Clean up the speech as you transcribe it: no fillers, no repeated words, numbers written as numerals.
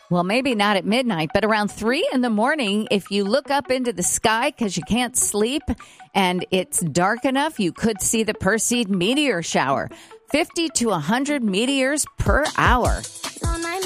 Well, maybe not at midnight, but around 3 in the morning, if you look up into the sky because you can't sleep and it's dark enough, you could see the Perseid meteor shower. 50 to 100 meteors per hour.